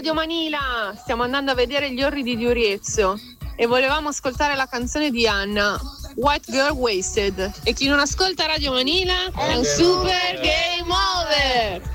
Radio Manila, stiamo andando a vedere Gli orridi di Oriezio e volevamo ascoltare la canzone di Anna, White Girl Wasted. E chi non ascolta Radio Manila è un super game over.